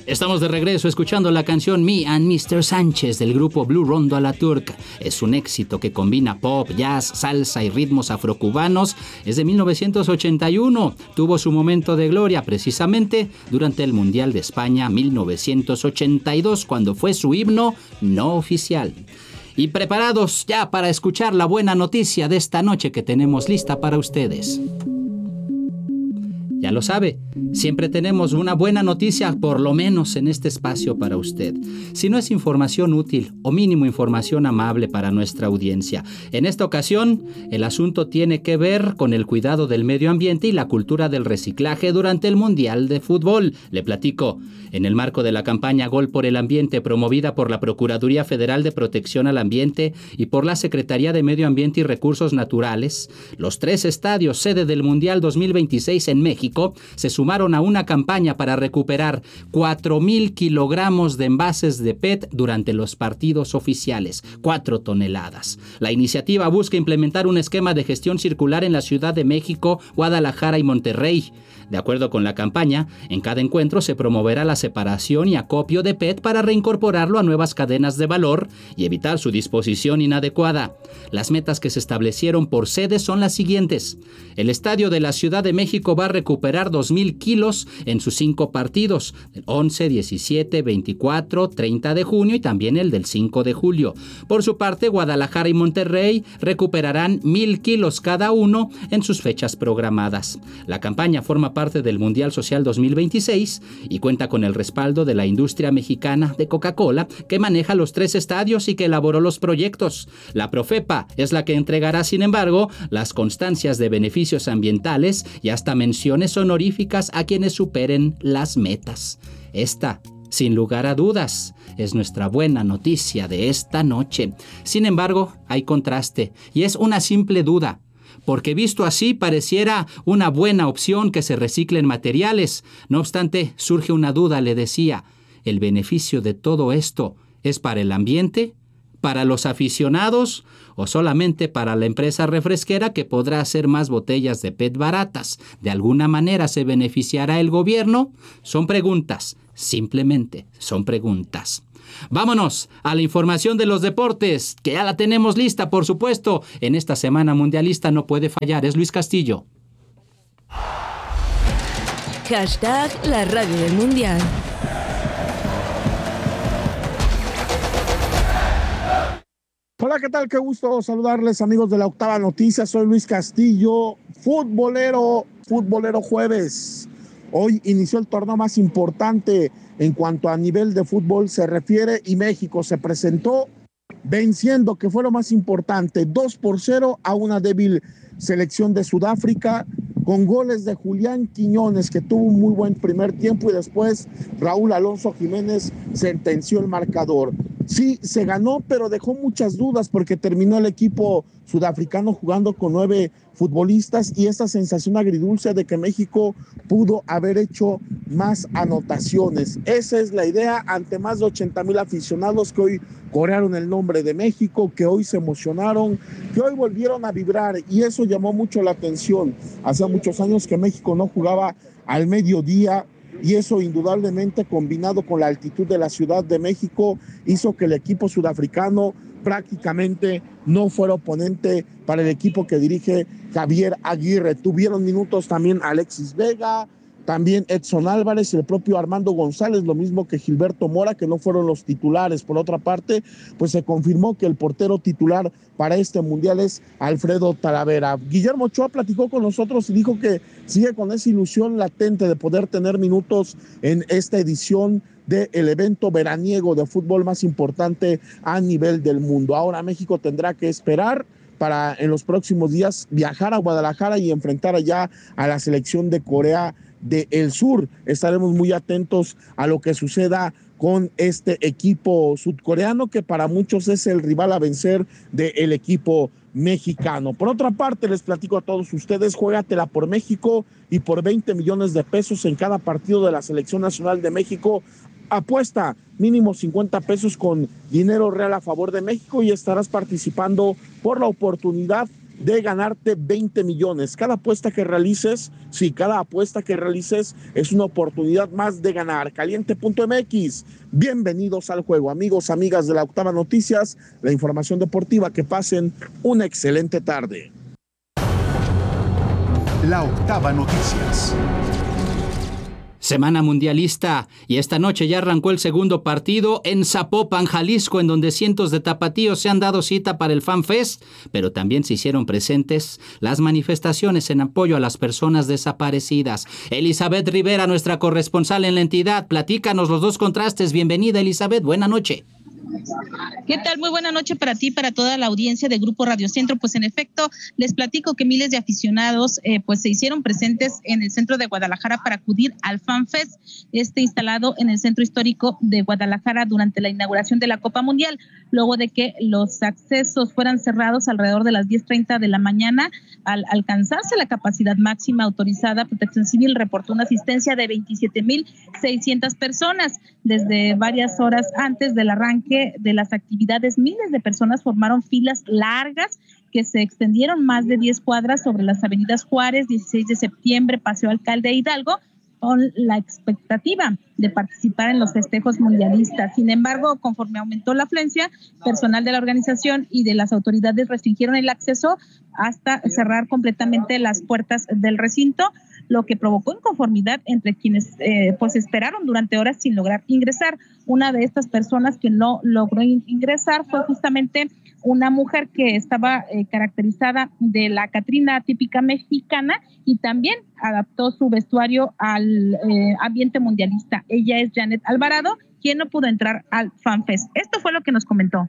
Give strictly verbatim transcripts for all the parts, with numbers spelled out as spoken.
Estamos de regreso escuchando la canción Me and mister Sánchez del grupo Blue Rondo a la Turca. Es un éxito que combina pop, jazz, salsa y ritmos afrocubanos. Es de mil novecientos ochenta y uno. Tuvo su momento de gloria precisamente durante el Mundial de España mil novecientos ochenta y dos, cuando fue su himno no oficial. Y preparados ya para escuchar la buena noticia de esta noche que tenemos lista para ustedes. Ya lo sabe, siempre tenemos una buena noticia, por lo menos en este espacio para usted. Si no es información útil o mínimo información amable para nuestra audiencia. En esta ocasión, el asunto tiene que ver con el cuidado del medio ambiente y la cultura del reciclaje durante el Mundial de Fútbol. Le platico. En el marco de la campaña Gol por el Ambiente, promovida por la Procuraduría Federal de Protección al Ambiente y por la Secretaría de Medio Ambiente y Recursos Naturales, los tres estadios sede del Mundial dos mil veintiséis en México se sumaron a una campaña para recuperar cuatro mil kilogramos de envases de P E T durante los partidos oficiales, cuatro toneladas. La iniciativa busca implementar un esquema de gestión circular en la Ciudad de México, Guadalajara y Monterrey. De acuerdo con la campaña, en cada encuentro se promoverá la separación y acopio de P E T para reincorporarlo a nuevas cadenas de valor y evitar su disposición inadecuada. Las metas que se establecieron por sede son las siguientes. El Estadio de la Ciudad de México va a recuperar dos mil kilos en sus cinco partidos, el once, diecisiete, veinticuatro, treinta de junio y también el del cinco de julio. Por su parte, Guadalajara y Monterrey recuperarán mil kilos cada uno en sus fechas programadas. La campaña forma parte del Mundial Social dos mil veintiséis y cuenta con el respaldo de la industria mexicana de Coca-Cola, que maneja los tres estadios y que elaboró los proyectos. La Profepa es la que entregará, sin embargo, las constancias de beneficios ambientales y hasta menciones honoríficas a quienes superen las metas. Esta, sin lugar a dudas, es nuestra buena noticia de esta noche. Sin embargo, hay contraste y es una simple duda. Porque visto así pareciera una buena opción que se reciclen materiales. No obstante, surge una duda, le decía. ¿El beneficio de todo esto es para el ambiente, para los aficionados o solamente para la empresa refresquera que podrá hacer más botellas de P E T baratas? ¿De alguna manera se beneficiará el gobierno? Son preguntas, simplemente son preguntas. Vámonos a la información de los deportes, que ya la tenemos lista, por supuesto. En esta semana mundialista no puede fallar, es Luis Castillo. Hashtag la radio del mundial. Hola, ¿qué tal? Qué gusto saludarles, amigos de la Octava Noticia. Soy Luis Castillo, futbolero, futbolero jueves. Hoy inició el torneo más importante en cuanto a nivel de fútbol se refiere y México se presentó venciendo, que fue lo más importante, dos por cero a una débil selección de Sudáfrica, con goles de Julián Quiñones, que tuvo un muy buen primer tiempo, y después Raúl Alonso Jiménez sentenció el marcador. Sí, se ganó, pero dejó muchas dudas porque terminó el equipo sudafricano jugando con nueve futbolistas y esa sensación agridulce de que México pudo haber hecho más anotaciones. Esa es la idea ante más de ochenta mil aficionados que hoy corearon el nombre de México, que hoy se emocionaron, que hoy volvieron a vibrar, y eso llamó mucho la atención. Hace muchos años que México no jugaba al mediodía, y eso indudablemente, combinado con la altitud de la Ciudad de México, hizo que el equipo sudafricano prácticamente no fuera oponente para el equipo que dirige Javier Aguirre. Tuvieron minutos también Alexis Vega, también Edson Álvarez y el propio Armando González, lo mismo que Gilberto Mora, que no fueron los titulares. Por otra parte, pues se confirmó que el portero titular para este mundial es Alfredo Talavera. Guillermo Ochoa platicó con nosotros y dijo que sigue con esa ilusión latente de poder tener minutos en esta edición del evento veraniego de fútbol más importante a nivel del mundo. Ahora México tendrá que esperar para en los próximos días viajar a Guadalajara y enfrentar allá a la selección de Corea del Sur. Estaremos muy atentos a lo que suceda con este equipo sudcoreano, que para muchos es el rival a vencer del equipo mexicano. Por otra parte, les platico a todos ustedes, juégatela por México y por veinte millones de pesos en cada partido de la Selección Nacional de México. Apuesta mínimo cincuenta pesos con dinero real a favor de México y estarás participando por la oportunidad de ganarte veinte millones. Cada apuesta que realices, sí, cada apuesta que realices es una oportunidad más de ganar. Caliente punto m x, bienvenidos al juego. Amigos, amigas de la Octava Noticias, la información deportiva, que pasen una excelente tarde. La Octava Noticias. Semana mundialista, y esta noche ya arrancó el segundo partido en Zapopan, Jalisco, en donde cientos de tapatíos se han dado cita para el Fan Fest, pero también se hicieron presentes las manifestaciones en apoyo a las personas desaparecidas. Elizabeth Rivera, nuestra corresponsal en la entidad, platícanos los dos contrastes. Bienvenida, Elizabeth, buena noche. ¿Qué tal? Muy buena noche para ti y para toda la audiencia de Grupo Radio Centro. Pues en efecto, les platico que miles de aficionados eh, pues se hicieron presentes en el centro de Guadalajara para acudir al Fan Fest, este instalado en el centro histórico de Guadalajara durante la inauguración de la Copa Mundial, luego de que los accesos fueran cerrados alrededor de las diez treinta de la mañana. Al alcanzarse la capacidad máxima autorizada, Protección Civil reportó una asistencia de veintisiete mil seiscientas personas. Desde varias horas antes del arranque de las actividades, miles de personas formaron filas largas que se extendieron más de diez cuadras sobre las avenidas Juárez, dieciséis de septiembre, Paseo Alcalde Hidalgo, con la expectativa de participar en los festejos mundialistas. Sin embargo, conforme aumentó la afluencia, personal de la organización y de las autoridades restringieron el acceso hasta cerrar completamente las puertas del recinto, lo que provocó inconformidad entre quienes eh, pues esperaron durante horas sin lograr ingresar. Una de estas personas que no logró ingresar fue justamente una mujer que estaba eh, caracterizada de la Catrina típica mexicana y también adaptó su vestuario al eh, ambiente mundialista. Ella es Janet Alvarado, quien no pudo entrar al Fan Fest. Esto fue lo que nos comentó.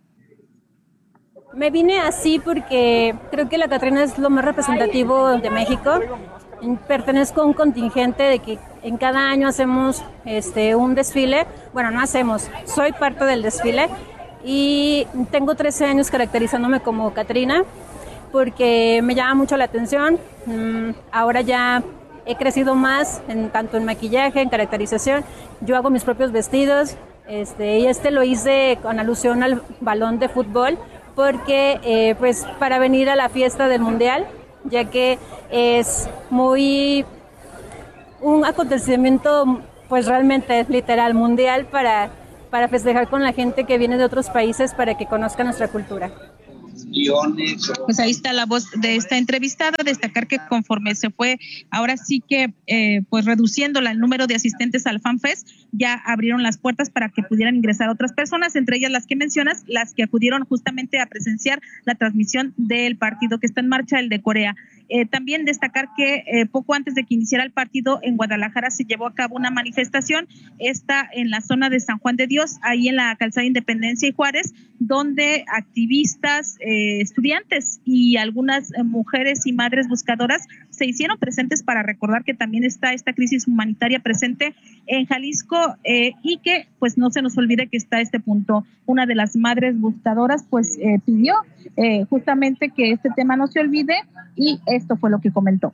Me vine así porque creo que la Catrina es lo más representativo de México. Pertenezco a un contingente de que en cada año hacemos este un desfile. Bueno, no hacemos, soy parte del desfile. Y tengo trece años caracterizándome como Catrina porque me llama mucho la atención. Ahora ya he crecido más, en, tanto en maquillaje, en caracterización. Yo hago mis propios vestidos este, y este lo hice con alusión al balón de fútbol porque eh, pues para venir a la fiesta del Mundial, ya que es muy un acontecimiento pues realmente literal mundial para para festejar con la gente que viene de otros países para que conozcan nuestra cultura. Pues ahí está la voz de esta entrevistada. Destacar que conforme se fue ahora sí que eh, pues reduciendo el número de asistentes al Fan Fest, ya abrieron las puertas para que pudieran ingresar otras personas, entre ellas las que mencionas, las que acudieron justamente a presenciar la transmisión del partido que está en marcha, el de Corea. Eh, también destacar que eh, poco antes de que iniciara el partido en Guadalajara se llevó a cabo una manifestación, esta en la zona de San Juan de Dios, ahí en la calzada Independencia y Juárez, donde activistas, eh, estudiantes y algunas eh, mujeres y madres buscadoras se hicieron presentes para recordar que también está esta crisis humanitaria presente en Jalisco eh, y que pues no se nos olvide que está este punto. Una de las madres buscadoras pues eh, pidió eh, justamente que este tema no se olvide y esto fue lo que comentó.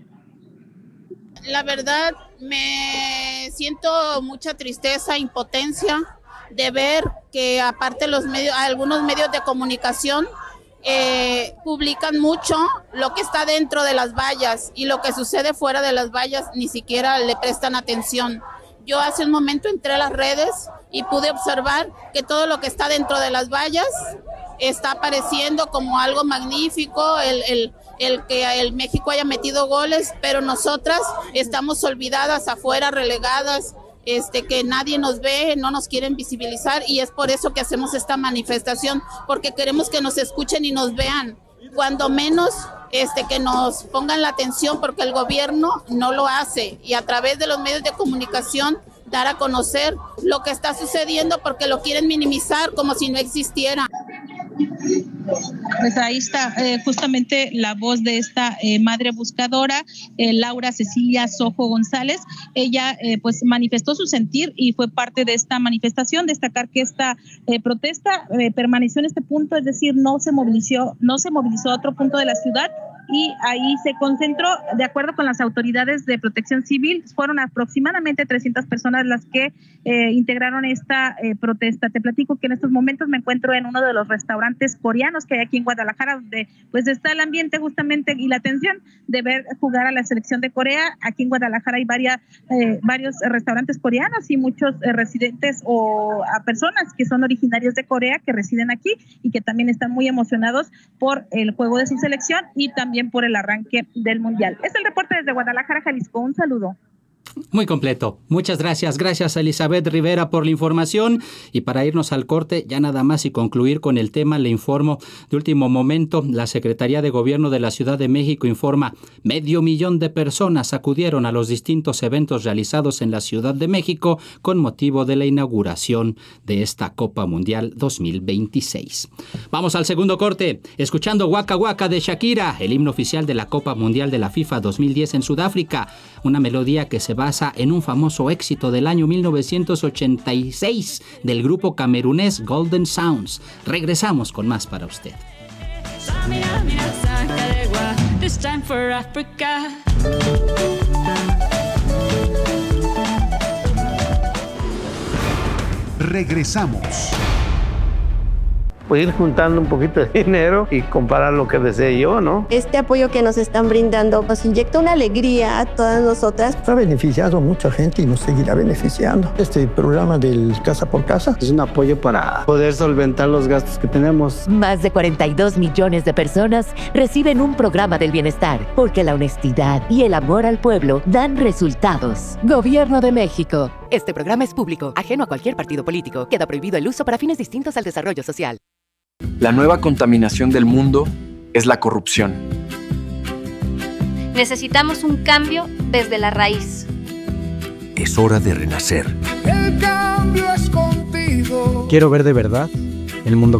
La verdad me siento mucha tristeza, impotencia de ver que aparte los medios, algunos medios de comunicación eh, publican mucho lo que está dentro de las vallas y lo que sucede fuera de las vallas ni siquiera le prestan atención. Yo hace un momento entré a las redes y pude observar que todo lo que está dentro de las vallas está apareciendo como algo magnífico, el, el, el que el México haya metido goles, pero nosotras estamos olvidadas afuera, relegadas, este, que nadie nos ve, no nos quieren visibilizar y es por eso que hacemos esta manifestación, porque queremos que nos escuchen y nos vean, cuando menos este, que nos pongan la atención, porque el gobierno no lo hace y a través de los medios de comunicación dar a conocer lo que está sucediendo porque lo quieren minimizar como si no existiera. Pues ahí está eh, justamente la voz de esta eh, madre buscadora, eh, Laura Cecilia Sojo González. Ella eh, pues manifestó su sentir y fue parte de esta manifestación. Destacar que esta eh, protesta eh, permaneció en este punto, es decir, no se movilizó, no se movilizó a otro punto de la ciudad y ahí se concentró, de acuerdo con las autoridades de Protección Civil, fueron aproximadamente trescientas personas las que eh, integraron esta eh, protesta. Te platico que en estos momentos me encuentro en uno de los restaurantes coreanos que hay aquí en Guadalajara, donde pues está el ambiente justamente y la atención de ver jugar a la selección de Corea. Aquí en Guadalajara hay varias, eh, varios restaurantes coreanos y muchos eh, residentes o a personas que son originarios de Corea que residen aquí y que también están muy emocionados por el juego de su selección y también por el arranque del Mundial. Es el reporte desde Guadalajara, Jalisco. Un saludo. Muy completo. Muchas gracias. Gracias a Elizabeth Rivera por la información. Y para irnos al corte, ya nada más y concluir con el tema, le informo de último momento, la Secretaría de Gobierno de la Ciudad de México informa, medio millón de personas acudieron a los distintos eventos realizados en la Ciudad de México con motivo de la inauguración de esta Copa Mundial dos mil veintiséis. Vamos al segundo corte, escuchando Waka Waka de Shakira, el himno oficial de la Copa Mundial de la FIFA dos mil diez en Sudáfrica, una melodía que se basa en un famoso éxito del año mil novecientos ochenta y seis del grupo camerunés Golden Sounds. Regresamos con más para usted. Regresamos. Pues ir juntando un poquito de dinero y comprar lo que desee yo, ¿no? Este apoyo que nos están brindando nos inyecta una alegría a todas nosotras. Ha beneficiado a mucha gente y nos seguirá beneficiando. Este programa del Casa por Casa es un apoyo para poder solventar los gastos que tenemos. Más de cuarenta y dos millones de personas reciben un programa del bienestar, porque la honestidad y el amor al pueblo dan resultados. Gobierno de México. Este programa es público, ajeno a cualquier partido político. Queda prohibido el uso para fines distintos al desarrollo social. La nueva contaminación del mundo es la corrupción. Necesitamos un cambio desde la raíz. Es hora de renacer. El cambio es contigo. Quiero ver de verdad el mundo